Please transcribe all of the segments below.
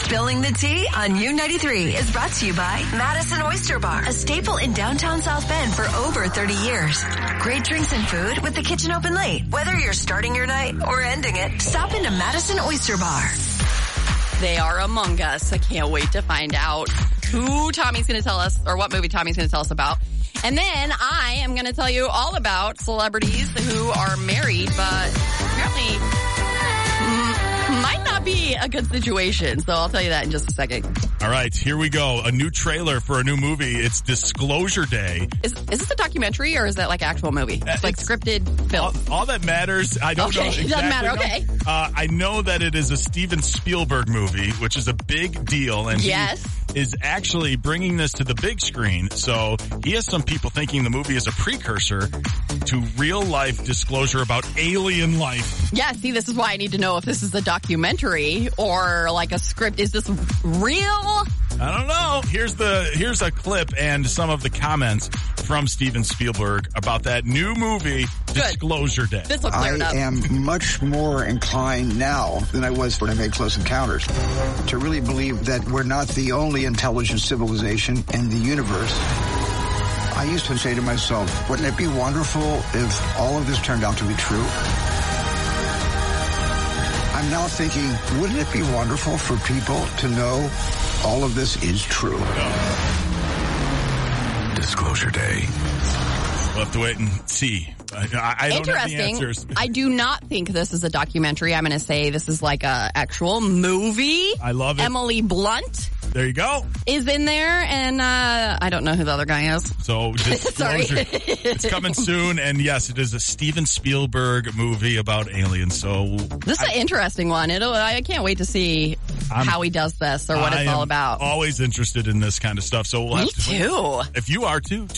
Spilling the Tea on U93 is brought to you by Madison Oyster Bar, a staple in downtown South Bend for over 30 years. Great drinks and food with the kitchen open late. Whether you're starting your night or ending it, stop into Madison Oyster Bar. They are among us. I can't wait to find out who Tommy's going to tell us, or what movie Tommy's going to tell us about. And then I am going to tell you all about celebrities who are married, but apparently might not be a good situation. So I'll tell you that in just a second. All right, here we go. A new trailer for a new movie. It's Disclosure Day. Is this a documentary or is that like actual movie? It's like scripted film. All that matters, I don't know exactly. It doesn't matter, okay. I know that it is a Steven Spielberg movie, which is a big deal. And yes. He is actually bringing this to the big screen. So he has some people thinking the movie is a precursor to real life disclosure about alien life. Yeah, see, this is why I need to know if this is a documentary or like a script. Is this real? I don't know. Here's a clip and some of the comments from Steven Spielberg about that new movie, Disclosure Day. This will clear it up. I am much more inclined now than I was when I made Close Encounters to really believe that we're not the only intelligent civilization in the universe. I used to say to myself, wouldn't it be wonderful if all of this turned out to be true? I'm now thinking, wouldn't it be wonderful for people to know all of this is true? Disclosure Day. We'll have to wait and see. I don't have the answers. I do not think this is a documentary. I'm going to say this is like a actual movie. I love it. Emily Blunt. There you go. Is in there, and I don't know who the other guy is. So, Disclosure. It's coming soon, and yes, it is a Steven Spielberg movie about aliens. So this is an interesting one. I can't wait to see how he does this or what it's all about. Always interested in this kind of stuff. So we'll have to too. If you are too,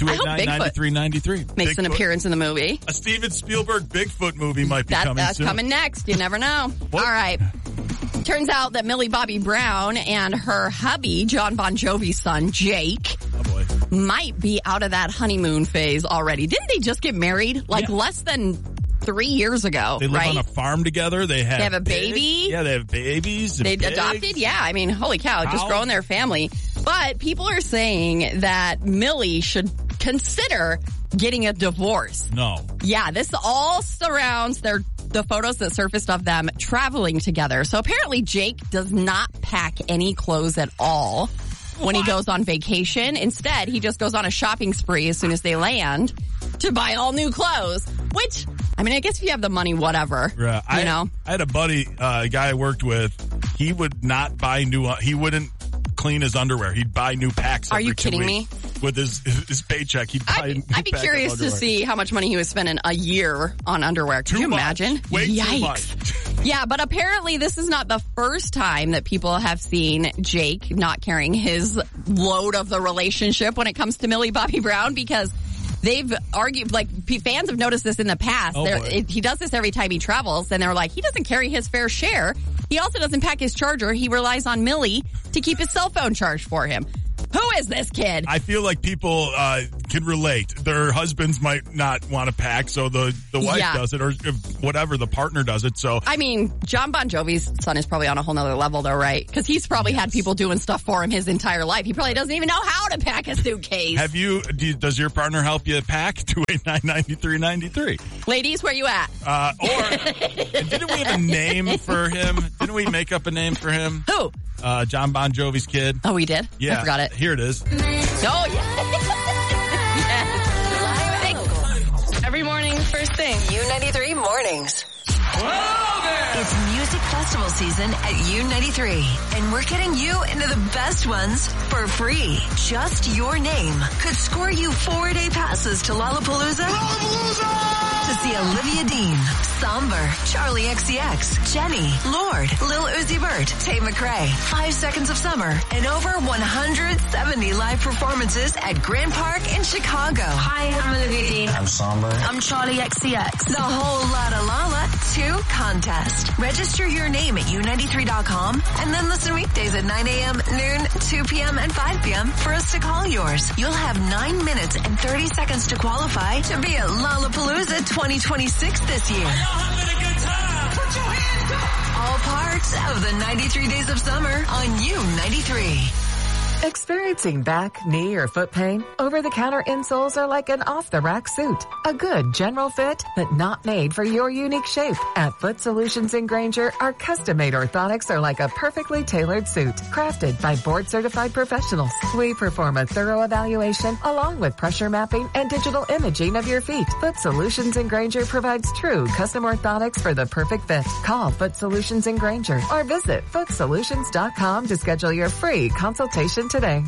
289-9393 makes an appearance in the movie. A Steven Spielberg Bigfoot movie might be coming soon. That's coming next. You never know. All right. Turns out that Millie Bobby Brown and her hubby, John Bon Jovi's son, Jake, might be out of that honeymoon phase already. Didn't they just get married less than 3 years ago? They live on a farm together. They have a baby. Yeah, they have babies. They adopted. Yeah, I mean, holy cow, just growing their family. But people are saying that Millie should consider getting a divorce. No. Yeah, this all surrounds the photos that surfaced of them traveling together. So apparently Jake does not pack any clothes at all when he goes on vacation. Instead, he just goes on a shopping spree as soon as they land to buy all new clothes, which, I mean, I guess if you have the money, whatever. Yeah, I had a buddy, a guy I worked with, he would not buy he wouldn't clean his underwear. He'd buy new packs every 2 weeks. Are you kidding me? With his paycheck, he'd buy I'd be curious to see how much money he was spending a year on underwear. Can you imagine? Way Yikes. Too much. Yeah, but apparently this is not the first time that people have seen Jake not carrying his load of the relationship when it comes to Millie Bobby Brown, because they've argued, like, fans have noticed this in the past. He does this every time he travels, and they're like, he doesn't carry his fair share. He also doesn't pack his charger. He relies on Millie to keep his cell phone charged for him. Who is this kid? I feel like people can relate. Their husbands might not want to pack, so the wife does it, or whatever, the partner does it. So I mean, John Bon Jovi's son is probably on a whole nother level, though, right? Because he's probably had people doing stuff for him his entire life. He probably doesn't even know how to pack a suitcase. Does your partner help you pack? 289-9393. Ladies, where you at? Didn't we have a name for him? Didn't we make up a name for him? Who? John Bon Jovi's kid. Oh, we did? Yeah. I forgot it. Here it is. Oh, yeah. Every morning, first thing. U93 Mornings. It's music festival season at U93, and we're getting you into the best ones for free. Just your name could score you 4-day passes to Lollapalooza. To see Olivia Dean, Somber, Charlie XCX, Jenny, Lorde, Lil Uzi Vert, Tate McRae, 5 Seconds of Summer, and over 170 live performances at Grand Park in Chicago. Hi, I'm Olivia Dean. I'm Somber. I'm Charlie XCX. The Whole Lotta Lala 2 contest. Register your name at U93.com and then listen weekdays at 9 a.m., noon, 2 p.m., and 5 p.m. for us to call yours. You'll have 9 minutes and 30 seconds to qualify to be at Lollapalooza 2026 this year. Are y'all having a good time? Put your hands up! all parts of the 93 Days of Summer on U93. Experiencing back, knee, or foot pain? Over-the-counter insoles are like an off-the-rack suit. A good general fit, but not made for your unique shape. At Foot Solutions in Granger, our custom-made orthotics are like a perfectly tailored suit, crafted by board-certified professionals. We perform a thorough evaluation along with pressure mapping and digital imaging of your feet. Foot Solutions in Granger provides true custom orthotics for the perfect fit. Call Foot Solutions in Granger or visit footsolutions.com to schedule your free consultation today.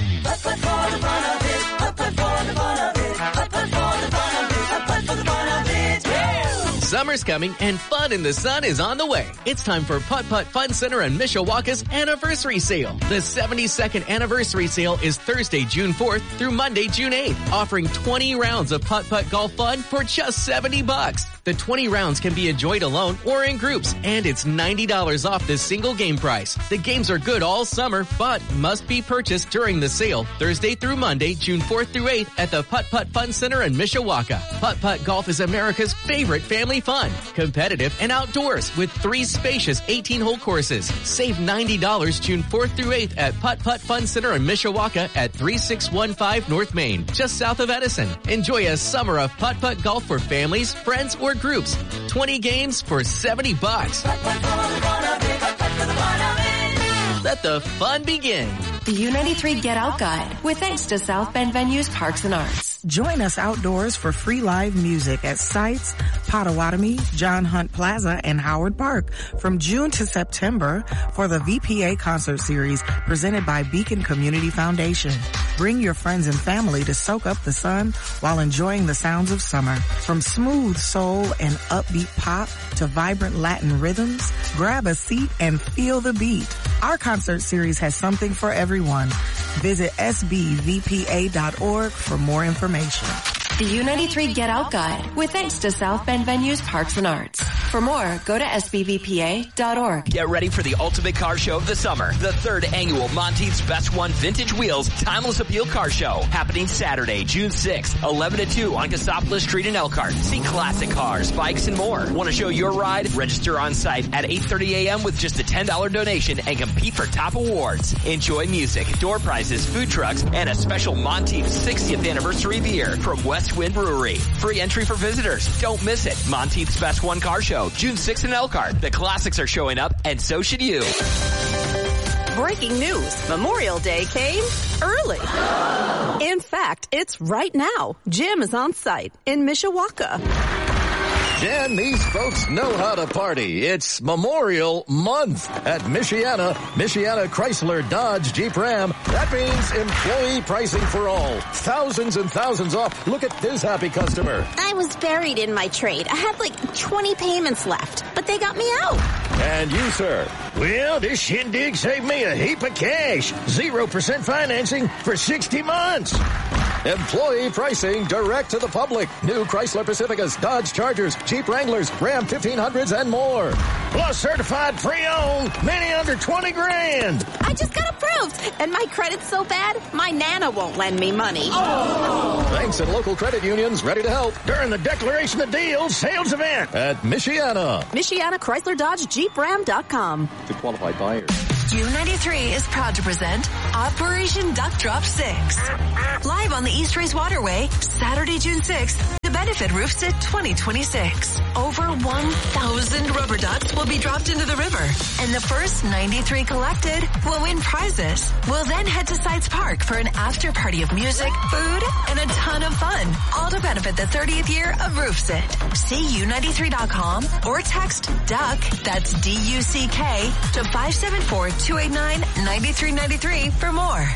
Summer's coming and fun in the sun is on the way. It's time for Putt Putt Fun Center and Mishawaka's anniversary sale. The 72nd anniversary sale is Thursday, June 4th through Monday, June 8th, offering 20 rounds of putt-putt golf fun for just $70. The 20 rounds can be enjoyed alone or in groups, and it's $90 off the single game price. The games are good all summer, but must be purchased during the sale, Thursday through Monday, June 4th through 8th at the Putt Putt Fun Center in Mishawaka. Putt-putt golf is America's favorite family fun, competitive and outdoors with 3 spacious 18-hole courses. Save $90 June 4th through 8th at Putt Putt Fun Center in Mishawaka at 3615 North Main, just south of Edison. Enjoy a summer of putt-putt golf for families, friends, or groups. 20 games for $70. Let the fun begin. The U93 Get Out Guide, with thanks to South Bend Venues Parks and Arts. Join us outdoors for free live music at Sites, Potawatomi, John Hunt Plaza, and Howard Park from June to September for the VPA concert series presented by Beacon Community Foundation. Bring your friends and family to soak up the sun while enjoying the sounds of summer. From smooth soul and upbeat pop to vibrant Latin rhythms, grab a seat and feel the beat. Our concert series has something for everyone. Visit sbvpa.org for more information. The U93 Get Out Guide, with thanks to South Bend Venues Parks and Arts. For more, go to sbvpa.org. Get ready for the ultimate car show of the summer. The 3rd annual Monteith's Best One Vintage Wheels Timeless Appeal Car Show. Happening Saturday, June 6th, 11 to 2 on Cassopolis Street in Elkhart. See classic cars, bikes, and more. Want to show your ride? Register on site at 8:30 a.m. with just a $10 donation and compete for top awards. Enjoy music, door prizes, food trucks, and a special Monteith's 60th anniversary beer from West Wind Brewery. Free entry for visitors. Don't miss it. Monteith's Best One Car Show, June 6th in Elkhart. The classics are showing up, and so should you. Breaking news. Memorial Day came early. In fact, it's right now. Jim is on site in Mishawaka. Jen, these folks know how to party. It's Memorial Month at Michiana Chrysler Dodge Jeep Ram. That means employee pricing for all. Thousands and thousands off. Look at this happy customer. I was buried in my trade. I had like 20 payments left, but they got me out. And you, sir? Well, this shindig saved me a heap of cash. 0% financing for 60 months. Employee pricing direct to the public. New Chrysler Pacificas, Dodge Chargers, Jeep Wranglers, Ram 1500s, and more. Plus certified pre-owned, many under 20 grand. I just got approved, and my credit's so bad, my Nana won't lend me money. Oh. Banks and local credit unions ready to help during the Declaration of Deals sales event at Michiana. Michiana Chrysler Dodge Jeep Ram.com. To qualified buyers. U93 is proud to present Operation Duck Drop 6. Live on the East Race Waterway, Saturday, June 6th, to benefit RoofSit 2026. Over 1,000 rubber ducks will be dropped into the river, and the first 93 collected will win prizes. We'll then head to Sites Park for an after party of music, food, and a ton of fun, all to benefit the 30th year of RoofSit. See U93.com or text DUCK, that's D-U-C-K, to 574-289-9393 for more.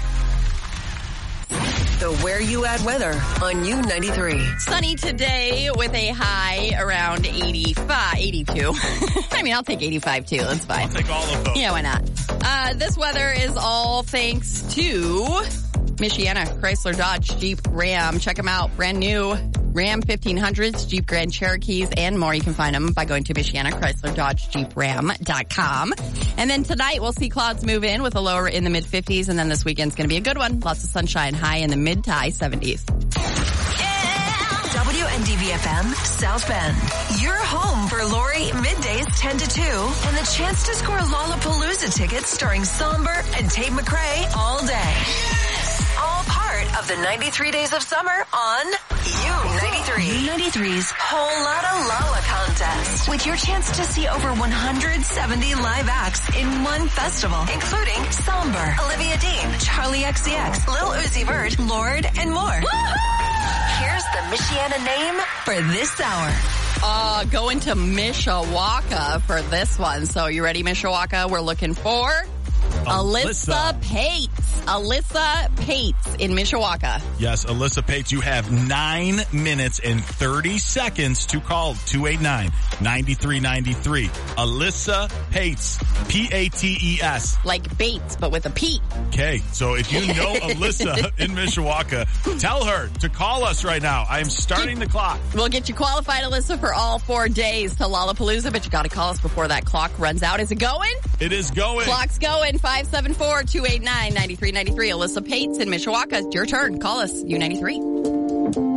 The Where You At weather on U93. Sunny today with a high around 82. I mean, I'll take 85 too. That's fine. I'll take all of those. Yeah, why not? This weather is all thanks to Michiana Chrysler Dodge Jeep Ram. Check them out. Brand new Ram 1500s, Jeep Grand Cherokees, and more. You can find them by going to Michiana Chrysler Dodge Jeep Ram.com. And then tonight we'll see clouds move in with a lower in the mid 50s. And then this weekend's going to be a good one. Lots of sunshine, high in the mid to high 70s. Yeah. WNDV-FM, South Bend. Your home for Lori middays 10 to 2 and the chance to score Lollapalooza tickets starring Somber and Tate McRae all day. All part of the 93 Days of Summer on U93. U93's Whole Lotta Lolla contest. With your chance to see over 170 live acts in one festival, including Somber, Olivia Dean, Charlie XCX, Lil Uzi Vert, Lorde, and more. Woo-hoo! Here's the Michiana name for this hour. Going to Mishawaka for this one. So you ready, Mishawaka? We're looking for Alyssa Pates. Alyssa Pates in Mishawaka. Yes, Alyssa Pates. You have 9 minutes and 30 seconds to call 289-9393. Alyssa Pates. Pates. Like Bates, but with a P. Okay, so if you know Alyssa in Mishawaka, tell her to call us right now. I am starting the clock. We'll get you qualified, Alyssa, for all 4 days to Lollapalooza, but you got to call us before that clock runs out. Is it going? It is going. Clock's going. 574-289-9393. Alyssa Pates in Mishawaka. It's your turn. Call us. U93.